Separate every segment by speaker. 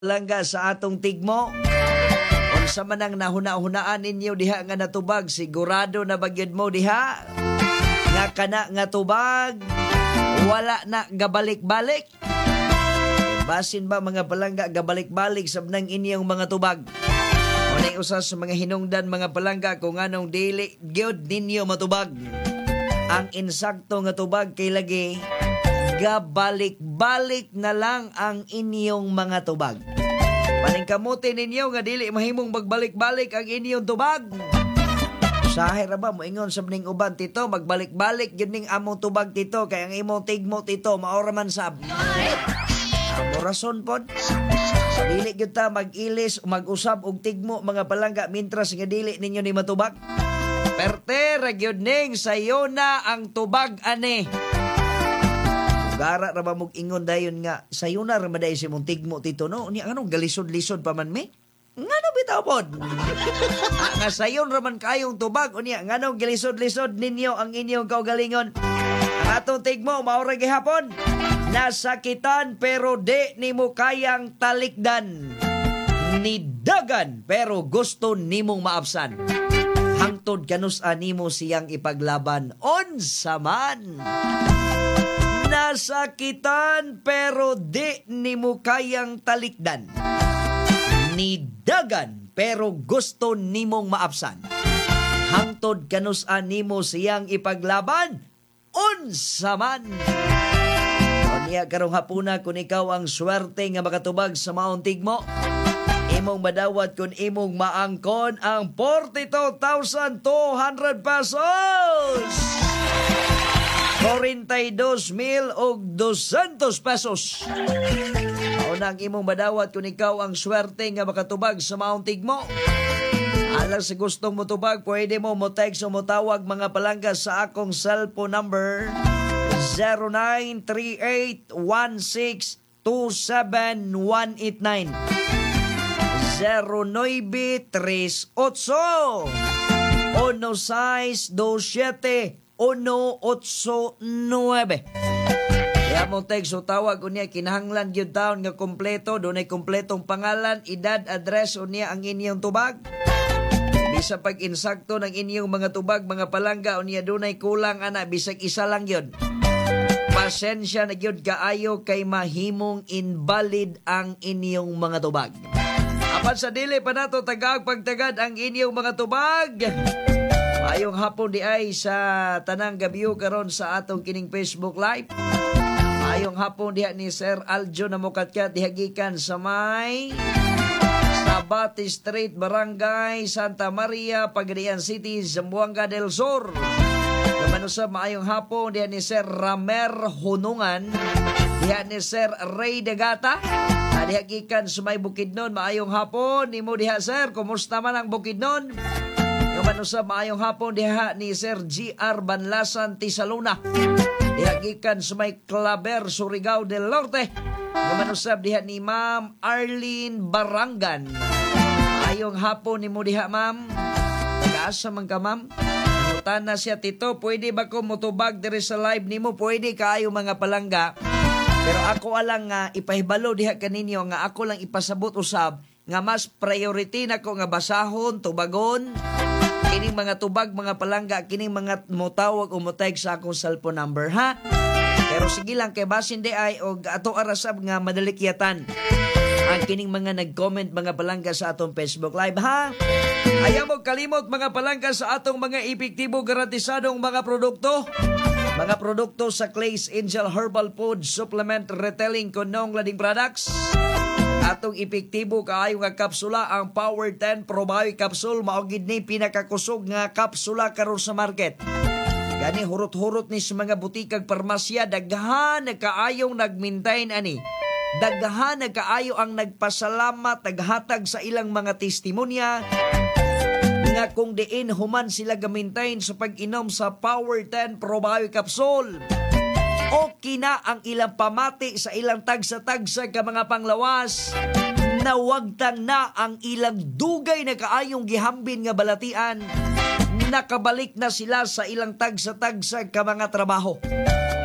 Speaker 1: Langga sa atong tigmo. Unsa man ang nahuna-hunaan ninyo diha nga natubag, sigurado na bagyod mo diha nga kana nga tubag wala na gabalik-balik. Basin ba mga palangga gabalik-balik sa nang inyong mga tubag? Unay usas sa mga hinungdan mga palangga kung anong dili gyud ninyo matubag. Ang insakto nga tubag kay lagi gabalik-balik na lang ang inyong mga tubag. Paningkamuti ninyo nga dili mahimong magbalik-balik ang inyong tubag. Sahe ra ba mo ingon sa ning uban tito magbalik-balik gyud ning among tubag tito kay ang imong tigmo tito mao ra man sab. Amo rason pod. Dili gyud ta mag-ilis o mag-usab og tigmo mga palangga mintras nga dili ninyo ni matubag. Perte ra gyud ning sayo na ang tubag ani. Gara ra ba mong ingon dayon nga sayo na ra maday si mong tigmo tito no ni anong galisod-lisod pa man me ngano bitaw pod nga sayon ra man kayong tubag unya nganong galisod-lisod ninyo ang inyong kaugalingon ang atong tigmo mao ra gihapon nasakitan pero di nimo kayang talikdan nidagan pero gusto nimong maabsan hangtod kanus-an nimo siyang ipaglaban unsa man. Nasakitan pero di nimo kayang talikdan. Nidagan pero gusto nimong maabsan. Hangtod kanus-an nimo siyang ipaglaban unsa man. Unya karong hapuna kung ikaw ang swerte nga makatubag sa maong tigmo, imong madawat kung imong maangkon ang 42,200 pesos. 42,200 pesos. Mauna ang imong madawat kung ikaw ang swerte nga makatubag sa maong tigmo. Alang sa gustong motubag, pwede mo mo-text o motawag mga palangga sa akong cellphone number 0938-1627-189 0938-1627 189. Kaya mo text o tawag unya kinahanglan gyud taon nga kompleto, dunay kompletong pangalan, edad, address unya ang inyong tubag. Bisa pag insakto ng inyong mga tubag mga palangga unya dunay kulang ana bisag isa lang gyud. Pasensya na gyud kaayo kay mahimong invalid ang inyong mga tubag. Apan sa dili pa nato tagag pagtagad ang inyong mga tubag. Ayong hapon di ay sa tanang gabiyo karon sa atong kining Facebook Live. Ayong hapon diha ni Sir Aljo na mukatkat dihagikan sa may Sabati Street, Barangay Santa Maria, Pagadian City, Zamboanga del Sur. Naman usab maayong hapon diha ni Sir Ramer Hunungan, diha ni Sir Ray Dagata. Dihagikan sa may Bukidnon, maayong hapon nimo diha Sir. Kumusta man ang Bukidnon? Naman usab maayong hapon diha ni Sir GR Banlasan Tisaluna. Dihagikan sa may Claver, Surigao del Norte. Naman usab diha ni Ma'am Arlene Barangan. Maayong hapon nimo diha ma'am. Taga-asa man ka ma'am? Nangutan na siya tito, pwede ba ko motubag diri sa live nimo? Pwede kaayo mga palangga. Pero ako alang nga ipahibalo diha kaninyo nga ako lang ipasabot usab nga mas priority nako nga basahon, tubagon kining mga tubag, mga palangga, kining mga motawag o motag sa akong cellphone number, ha? Pero sige lang, kay basin di ay, o ato arasab nga madalikyatan ang kining mga nag-comment, mga palangga sa atong Facebook Live, ha? Ayaw mo kalimot, mga palangga, sa atong mga epektibo garantisadong mga produkto. Mga produkto sa Clay's Angel Herbal Food Supplement Retailing Konong Lading Products. Atong epektibo kaayo nga kapsula ang Power 10 Probiotic Capsule mao gid ni pinakakusog nga kapsula karon sa market. Gani hurot-hurot ni sa mga butikag parmasya daghan nagkaayong nagmaintain ani. Daghan nagkaayo ang nagpasalamat naghatag sa ilang mga testimonya nga kung diin human sila gamintain sa pag-inom sa Power 10 Probiotic Capsule. Okay na ang ilang pamati sa ilang tagsa-tagsa ka mga panglawas. Nawagtang na ang ilang dugay na kaayong gihambin nga balatian. Nakabalik na sila sa ilang tagsa-tagsa ka mga trabaho. Kaya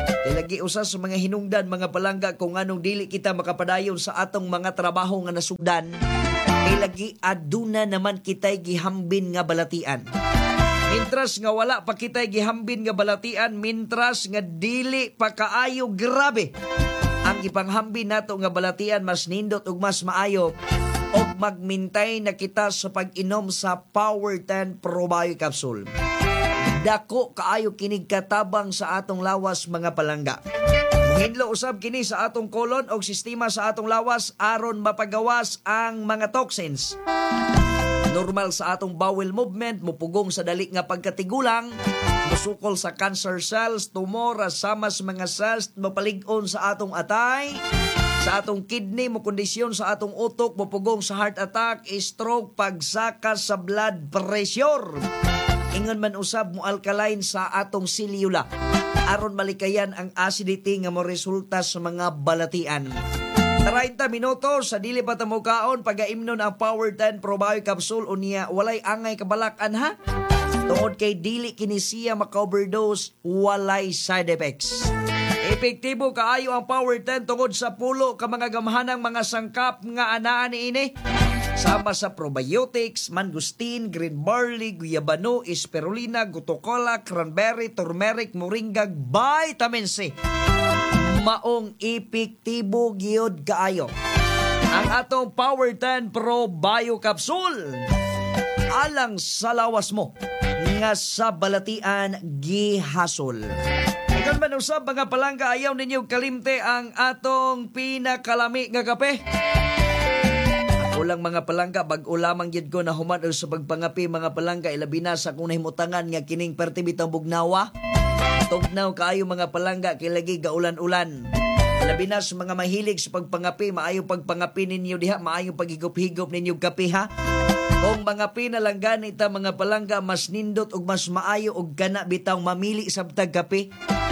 Speaker 1: lagi usa sa mga hinungdan mga palangga kung anong dili kita makapadayon sa atong mga trabaho nga nasugdan, kay lagi aduna naman kitay gihambin nga balatian. Mintras nga wala pa kitay gihambin nga balatian, mintras nga dili pa kaayo grabe ang ipanghambin nato nga balatian, mas nindot ug mas maayo og magmintay na kita sa pag-inom sa Power 10 Probio Capsule. Dako kaayo kinig katabang sa atong lawas mga palangga. Hinlo usab kini sa atong kolon o sistema sa atong lawas aron mapagawas ang mga toxins. Normal sa atong bowel movement, mupugong sa dali nga pagkatigulang, musukol sa cancer cells, tumor, sama sa mga cells, mapalig-on sa atong atay, sa atong kidney, mukondisyon sa atong utok, mupugong sa heart attack, stroke, pagsaka sa blood pressure. Ingon man usab mo alkaline sa atong silula aron malikayan ang acidity nga moresulta sa mga balatian. 30 minutos sa dili pa ta mokaon pagaimnon ang Power 10 Probio Capsule unya walay angay kabalakan ha. Tungod kay dili kini siya maka-overdose, walay side effects. Epektibo kaayo ang Power 10 tungod sa pulo ka mga gamhanang mga sangkap nga anaa niini. Sama sa probiotics, mangustin, green barley, guyabano, spirulina, gutocola, cranberry, turmeric, moringa, vitamin C. Maong epektibo gyud kaayo ang atong Power 10 Probio Capsule alang sa lawas mo nga sa balatian gihasol. Ikaw man usab mga palangga, ayaw ninyo kalimte ang atong pinakalami nga kape. Ulang mga palangga, bag-o lamang yun ko na human sa pagpangapi mga palangga, ilabi na sa kung nahimutangan nga kining pertibitang bugnawa. Tugnaw kaayo mga palangga, kilagi gaulan-ulan. Ilabi na sa mga mahilig sa pagpangapi, maayo pagpangapi ninyo diha, maayo paghigop-higop ninyo kape ha. Kung mga pinalanggan ita mga palangga, mas nindot ug mas maayo ug kana bitaw mamili sa kape.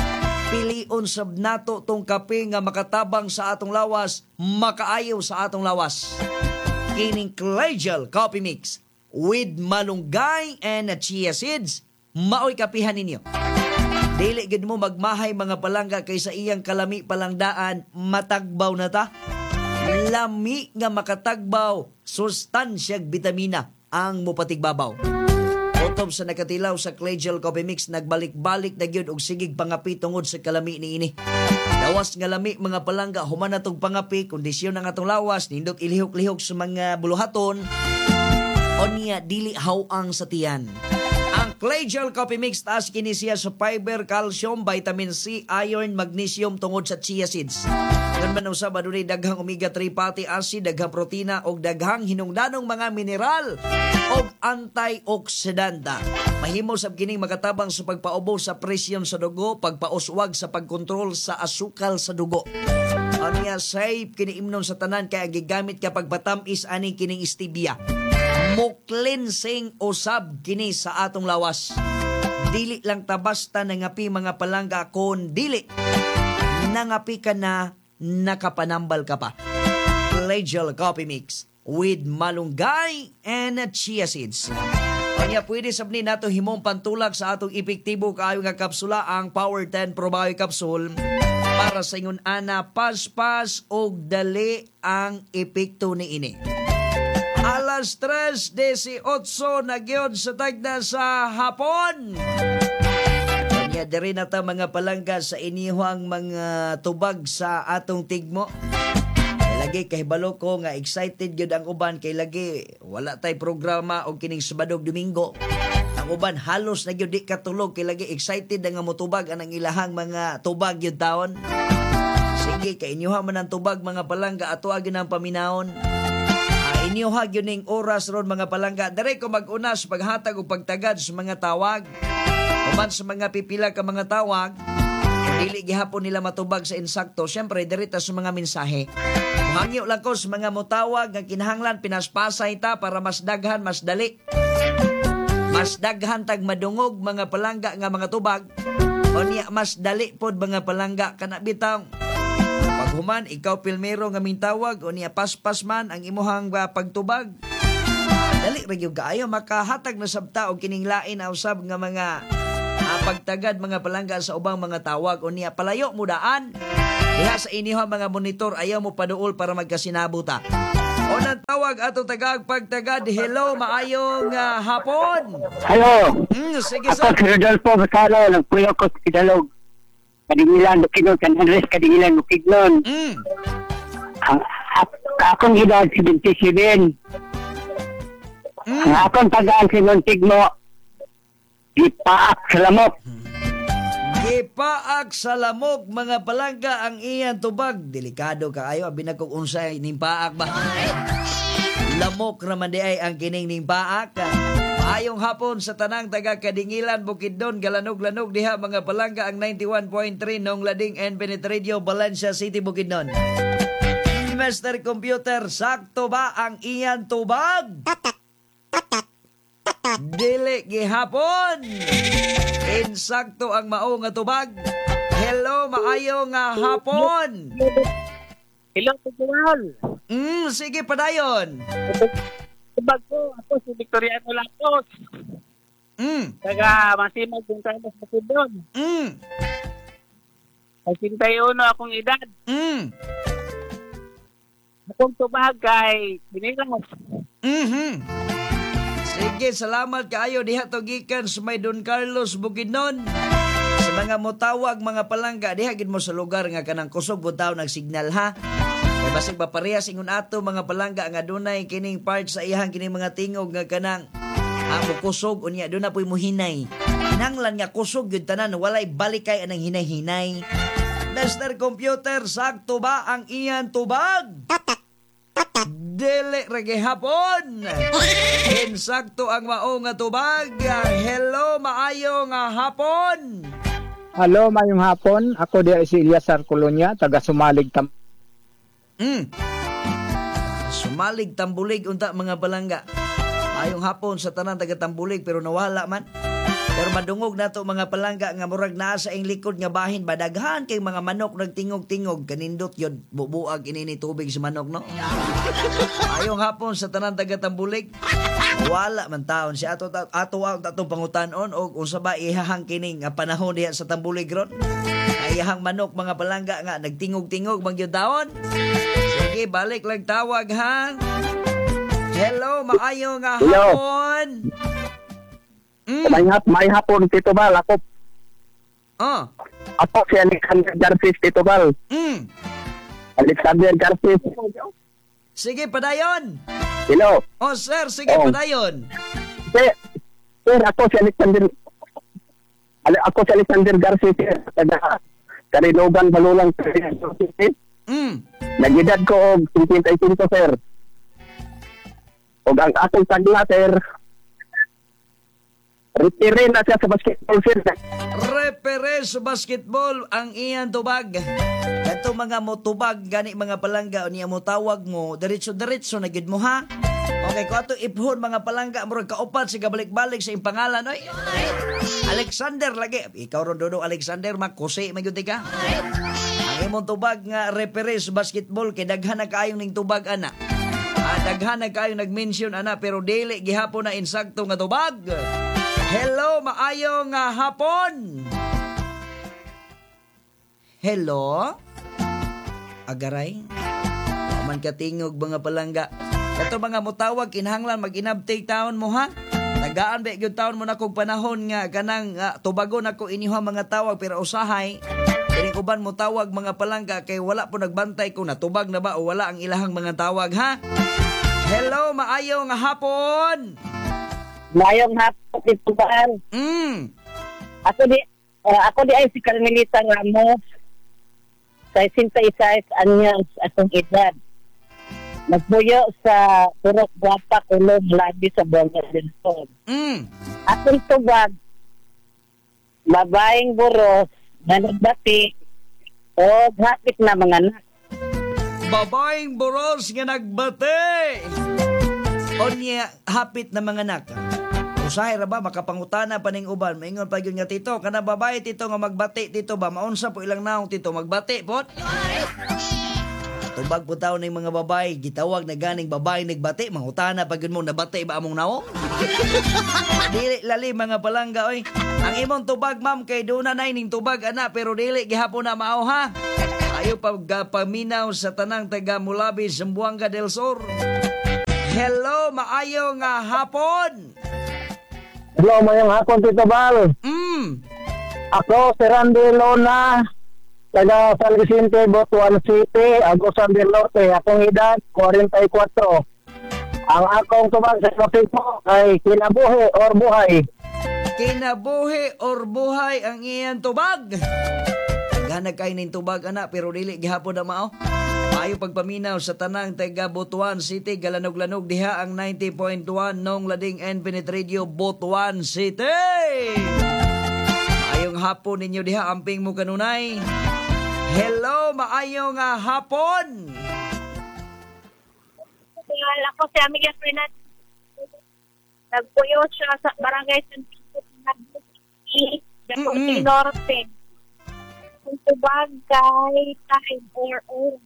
Speaker 1: Pilion sab nato tong kape nga makatabang sa atong lawas, makaayo sa atong lawas. Kining Collegial Coffee Mix with malunggay and chia seeds, maoy kapihan ninyo. Dili gid mo magmahay mga palangga kaysa iyang kalami palangdaan, matagbaw na ta. Lami nga makatagbaw, sustansyag bitamina ang mupatigbabaw. Otob sa nakatilaw sa Collegial Coffee Mix, nagbalik-balik na gyud og sigig pangapi tungod sa kalami niini. Lawas nga lami mga palangga, human na tong pangapi, kondisyon ng atong lawas, nindot ilihok-lihok sa mga buluhaton, o niya dili hawang sa tiyan. Ang Collegial Coffee Mix taas kini siya sa fiber, calcium, vitamin C, iron, magnesium tungod sa chia seeds. Ngan man usab adunay daghang omega-3 fatty acid, daghang protina og daghang hinungdanong mga mineral og antioxidanta. Mahimo sab kining makatabang sa pagpaubos sa presyon sa dugo, pagpauswag sa pagkontrol sa asukal sa dugo. Anya safe kini imnon sa tanan kay gigamit kapag patamis ani kining stevia. Mo cleansing usab kini sa atong lawas. Dili lang ta basta nangapi mga palangga, kon dili nangapi ka na nakapanambal ka pa. Collegial Coffee Mix with malunggay and chia seeds. Kanya pwede sabni nato himong pantulak sa atong epektibo kaayo nga kapsula, ang Power 10 Probio Capsule, para sa ingon ana paspas og dali ang epekto niini. Alas 3:18 na gyud sa tagna sa hapon. Kanya diri na ta mga palangga sa inihang mga tubag sa atong tigmo. Lagi kahibalo ko nga excited gyud ang uban kay lagi wala tay programa og kining Sabado Domingo. Ang uban halos na gyud di katulog kay lagi excited nga motubag anang ilahang mga tubag gyud taon. Sige kay inyoha man ang tubag mga palangga, ato agin ang paminahon. Inyoha gyud ning oras ron mga palangga. Dere ko mag-una sa paghatag o pagtagad sa mga tawag. Human sa mga pipila ka mga tawag, dili gihapon nila matubag sa insakto. Syempre dirita sa mga mensahe. Hangyo lang ko sa mga mutawag nga kinahanglan pinaspasay ta para mas daghan, mas dali. Mas daghan tag madungog mga palangga nga mga tubag. O niya mas dali pod mga palangga kana bitaw. Paghuman, ikaw pilmero nga mintawag o niya paspas man ang imuhang pagtubag. Dali rin yung kaayo makahatag na sabta o kining lain na usab nga mga pagtagad mga palangga sa ubang mga tawag o niya palayo mo daan. Diha sa inyo mga monitor ayaw mo paduol para magkasinabuta. O nang tawag ato tagag pagtagad. Hello, maayong hapon.
Speaker 2: Hello.
Speaker 1: Sige
Speaker 2: Ako
Speaker 1: sir.
Speaker 2: si Rodolfo Masalo, nagpuyo ko sa Kidalog. Kadingilan, Bukidnon, kan Andres, Kadingilan, Bukidnon. Ang akong edad, 77. Ang akong tagaan si Montigno, ipaak sa lamok.
Speaker 1: Gipaak sa lamok mga palangga ang iyan tubag. Delikado kaayo abi na kung unsay ning paak ba. Lamok raman di ay ang kining ning paak. Maayong hapon sa tanang taga Kadingilan, Bukidnon, Galanog-lanog diha mga palangga ang 91.3 nung Lading Infinite Radio, Valencia City, Bukidnon. Mr. Computer, sakto ba ang iyan tubag? Dili gihapon. Insakto ang mao nga tubag. Hello, maayo nga hapon.
Speaker 2: Hello, Tutuan.
Speaker 1: Sige padayon.
Speaker 2: Tubag ko, ako si Victoriano Latos. Taga Masimag, Bungkalos, Bukidnon. 61 akong edad. Akong tubag kay Binilang.
Speaker 1: Sige, salamat kaayo diha to gikan sa may Don Carlos, Bukidnon. Sa mga motawag mga palangga diha gid mo sa lugar nga kanang kusog butaw nag signal ha. Kay basig paparehas ingon ato mga palangga nga dunay kining part sa iyang kining mga tingog nga kanang amo kusog unya do na poy mo hinay. Kinanglan nga kusog gyud tanan walay balikay anang hinay-hinay. Mr. Computer, sakto ba ang iyan tubag? Dili rage hapon. Insakto ang mao nga tubag. Hello, maayo nga hapon.
Speaker 3: Hello, mayong hapon. Ako di si Eliasar Colonia, taga Sumalig
Speaker 1: Sumalig Tambulig unta mga balangga. Ayong hapon sa tanan taga Tambulig pero nawala man. Pero madungog nato mga palangga nga murag naa sa ing likod nga bahin badaghan kay mga manok nagtingog-tingog kanindot yun bubuag inini tubig sa manok no. Ayong hapon sa tanan taga Tambulig. Wala man taon si ato pangutanon og unsa ba ihahang kining nga panahon diha sa Tambulig ron. Ayahang manok mga palangga nga nagtingog-tingog magyud taon. Sige, balik lang tawag ha. Hello, maayo nga hapon.
Speaker 2: May hapon, Tito Bal. Ako si Alexander Garces, Tito Bal. Alexander Garces.
Speaker 1: Sige, padayon.
Speaker 2: Hello.
Speaker 1: Sir, sige, padayon.
Speaker 2: Sir, ako si Alexander Garces, taga Karilogan, Balulang, Nagidad ko og 55, sir. Og ang akong tagla, sir, retire na siya sa basketball, sir.
Speaker 1: Repere sa basketball ang iyan tubag. Ito mga motubag gani mga palangga o niya mo tawag mo diretso-diretso na gid mo ha. Okay, ko ato iphon mga palangga murag kaupat si kabalik-balik sa impangalan oy. Alexander lagi. Ikaw ron dodo Alexander makusi magyud ka. Ang imong tubag nga repere sa basketball kay daghan na kaayong ning tubag ana. Daghan na kaayong nag-mention ana pero dili gihapon na insakto nga tubag. Hello, maayo nga hapon. Hello? Agaray? Man katingog mga palangga. Kato mga mutawag, kinahanglan mag-inabtake taon mo ha? Tagaan ba yung taon mo na kong panahon nga kanang tubagon ako iniha mga tawag pero usahay. Kining uban mo tawag mga palangga kay wala po nagbantay kung natubag na ba o wala ang ilahang mga tawag ha? Hello, maayo nga hapon.
Speaker 2: Mayong hapon, Tito Bal. Ako di ay si Carmelita Ramos. Sa 66 anyos akong edad. Nagbuyo sa Purok Guapa, Kulong, Labi sa Bonga del Sol. Akong tubag, babaeng buros, na nagbati, o hapit na mga anak.
Speaker 1: Babaeng buros nga nagbate. O niya hapit na mga anak. Usahay ra ba makapangutana pa ning uban maingon pa gyud nga tito kana babae tito nga magbati tito ba maunsa po ilang naong tito magbati pot Tubag po taon ng mga babay, gitawag na ganing babay nagbati, mangutana pag yun mo nabati ba among naong? Dili lali mga palangga oy. Ang imong tubag ma'am kay doon na ning tubag ana pero dili gihapon na mao ha. Ayo paminaw sa tanang taga Mulabi, Zamboanga del Sur. Hello, maayo nga hapon.
Speaker 2: Hello, mayong hapon, Tito Bal. Ako, si Randy Lona, taga San Vicente, Butuan City, Agusan del Norte. Akong edad, 44. Ang akong tubag sa topic po ay kinabuhi or buhay.
Speaker 1: Kinabuhi or buhay ang iyang tubag. Ganag kay ning tubag ana pero dili gihapon na mao. Maayo pagpaminaw sa tanang taga Butuan City, galanog-lanog diha ang 90.1 nong Lading Infinite Radio Butuan City. Maayong hapon ninyo diha amping mo kanunay. Hello, maayong hapon.
Speaker 4: Ako si Amiga Fernand. Nagpuyo siya sa barangay San Vicente, Norte. Kung tubag kay time or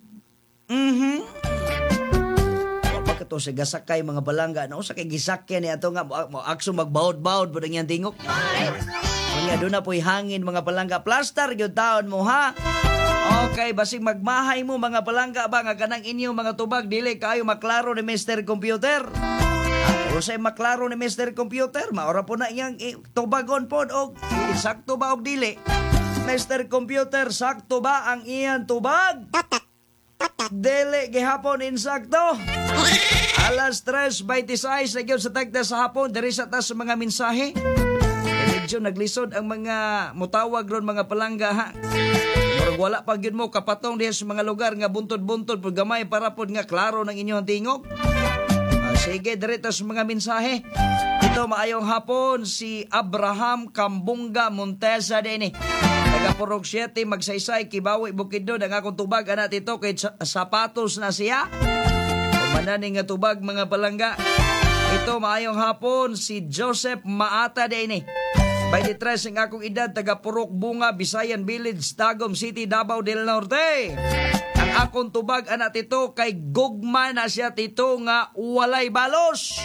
Speaker 1: Kapag ito sa gasakay mga balangga, no? Sa kay gisakyan niya ito nga, akso magbaod-baod po niyang tingok. Kanya doon na po'y hangin mga balangga. Plaster yung taon mo ha. Okay, basig magmahay mo mga balangga ba nga kanang inyong mga tubag, dili kayo maklaro ni Mr. Computer. Kung sa'yo maklaro ni Mr. Computer, maora po na iyang tubagon po o sakto ba o dili. Mr. Computer, sakto ba ang iyang tubag? Dili gihapon insakto. Alas 3:26 na gyud sa tagda sa hapon diri sa tas mga mensahe. Medyo naglisod ang mga mutawag ron mga palangga ha. Murag wala pa gyud mo kapatong diha sa mga lugar nga buntod-buntod pud gamay para pud nga klaro ng inyong tingog. Sige diri ta sa mga mensahe. Ito maayong hapon si Abraham Kambunga Montesa dinhi. Taga Purok 7, magsaysay, Kibawi, Bukidnon. Ang akong tubag, anak ito, kay sapatos na siya. Kumananing nga tubag, mga palangga. Ito, maayong hapon, si Joseph Maata din 23 ang akong edad, taga Purok Bunga, Bisayan Village, Tagum City, Davao del Norte. Ang akong tubag, anak ito, kay Gugma na siya tito nga walay balos.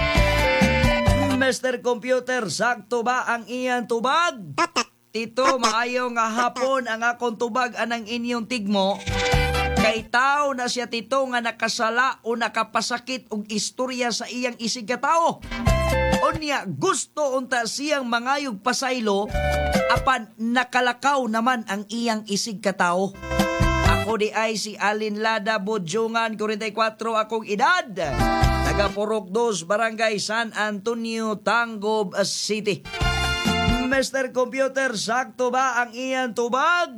Speaker 1: Mr. Computer, sakto ba ang iyang tubag? Tito, maayo nga hapon ang akong tubag anang inyong tigmo. Kay tao na siya tito nga nakasala o nakapasakit og istorya sa iyang isig ka tao. Unya, gusto unta siyang mangayog pasaylo, apan nakalakaw naman ang iyang isig ka tao. Ako di ay si Alin Lada Budjungan, 44 akong edad. Taga Purok 2, Barangay San Antonio, Tangub City. Mr. Computer, sakto ba ang iyang tubag?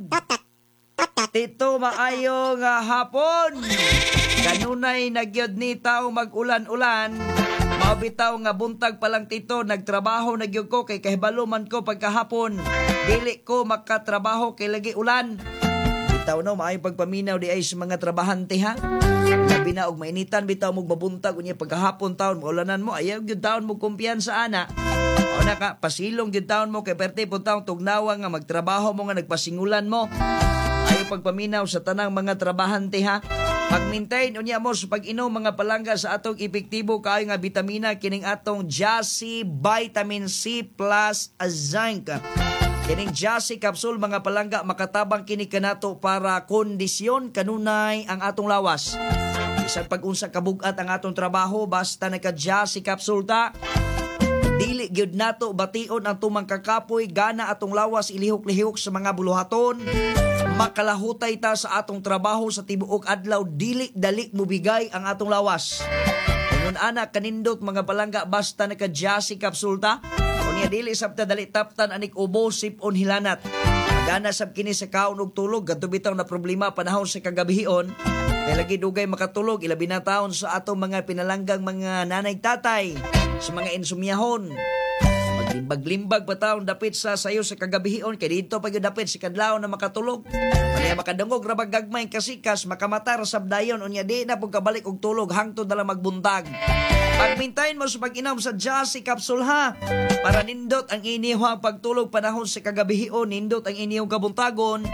Speaker 1: Tito, maayo nga hapon. Kanunay nagyod ni tao mag-ulan-ulan. Mabitaw nga buntag palang tito, nagtrabaho nagyod ko kay kahibaluman ko pagkahapon. Dili ko makatrabaho kay lagi ulan. Bitaw no, maayong pagpaminaw di ay sa mga trabahante ha. Labi na og mainitan, bitaw mo babuntag unya pagkahapon taon, maulanan mo, ayaw yun taon mo kumpiyansa ana. O naka, pasilong yun taon mo kay perte po taong tugnawa nga magtrabaho mo nga nagpasingulan mo. Ayaw pagpaminaw sa tanang mga trabahante ha. Pag-maintain unya mo sa pag-inom mga palangga sa atong epektibo kayo nga vitamina kining atong Jassy Vitamin C plus Zinc. Kining Jassy capsule mga palangga makatabang kini kanato para kondisyon kanunay ang atong lawas. Isang pag-unsa kabugat ang atong trabaho basta naka-Jassy capsule ta. Dili gyud nato bation ang tumang kakapoy gana atong lawas ilihok-lihok sa mga buluhaton. Makalahutay ta sa atong trabaho sa tibuok adlaw, dili dali mubigay ang atong lawas. Kung anak kanindot mga palangga basta naka-Jassy capsule ta. Kunya dili sabta dali taptan anik ubo sipon hilanat. Magana sab kini sa kaon ug tulog kadto bitaw na problema panahon sa kagabihon. Kay lagi dugay makatulog ilabi na taon sa atong mga pinalanggang mga nanay tatay sa mga insomyahon. Maglimbag-limbag pa taon dapit sa sayo sa kagabihon kay dito pa gyud dapit si kadlaw na makatulog. Kaya makadungog ra gagmay kasikas makamatar sab dayon unya di na pug kabalik og tulog hangtod na lang magbuntag. Pagmintayin mo sa pag-inom sa Jassy capsule ha. Para nindot ang iniyong pagtulog panahon sa kagabihon, nindot ang iniyong kabuntagon.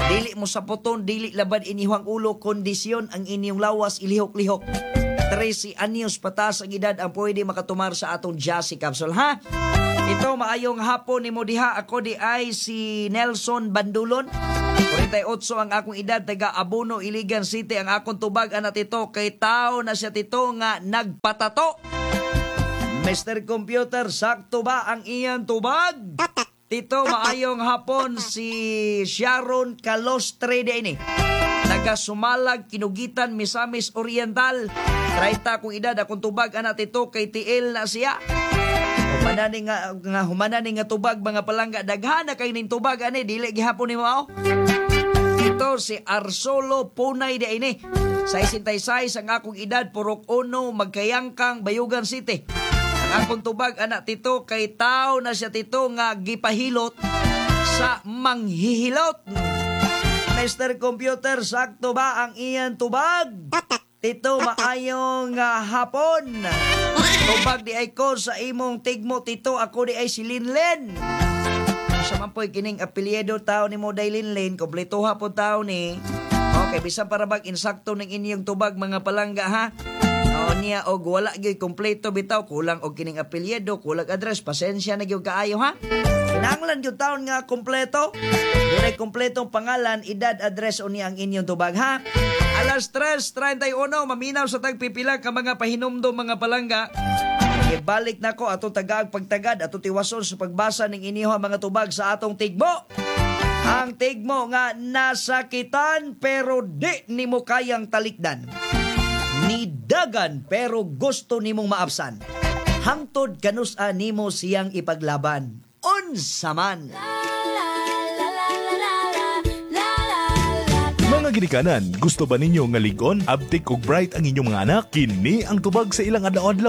Speaker 1: Dili mo sa puton, dili labad inihang ulo, kondisyon ang inyong lawas, ilihok-lihok. 13 anyos patas ang edad ang pwede makatumar sa atong Jassy Capsule, ha? Ito, maayong hapon ni mo diha. Ako di ay si Nelson Bandulon. 48 ang akong edad, taga Abono, Iligan City. Ang akong tubag, anak tito, kay tao na siya tito nga nagpatato. Mr. Computer, sakto ba ang iyang tubag? Tito, maayong hapon si Sharon Calostre de ini. Taga Sumalag, Kinugitan, Misamis Oriental. 30 akong edad, akong tubag, anak tito, kay TL na siya. Humanani nga tubag, mga palangga, daghana kay ning tubag, ani, dili gihapon ni mo. Ito si Arsolo Punay de ini. 66 ang akong edad, Purok Uno, Magkayangkang, Bayugan City. Ang akong tubag, anak tito, kay tao na siya tito nga gipahilot sa manghihilot. Mr. Computer, sakto ba ang iyan tubag? Tito, maayong hapon. Tubag di ay ko sa imong tigmo, tito, ako di ay si Linlen. Sa man po'y kining apelyido tao ni mo day Linlen, kompleto hapon tao ni. Okay, bisan para bag insakto ng inyong tubag, mga palangga, ha? O niya, og wala gyud kompleto bitaw, kulang og kining apelyido, kulang address, pasensya na gyud kaayo, ha? Kinahanglan gyud taon nga kompleto. Dunay kompletong pangalan, edad, address o niya ang inyong tubag, ha? Alas 3:31, maminaw sa tagpipila ka mga pahinumdom, mga palangga. Ibalik na ko atong tagaag pagtagad, atong tiwason sa pagbasa ng iniho mga tubag sa atong tigmo. Ang tigmo nga nasakitan pero di nimo kayang talikdan. Nidagan pero gusto nimong maabsan. Hangtod kanusa nimo siyang ipaglaban. Unsa man.
Speaker 5: Mga ginikanan, gusto ba ninyo nga ligon, abtik ug bright ang inyong mga anak? Kini ang tubag sa ilang adlaw-adlaw.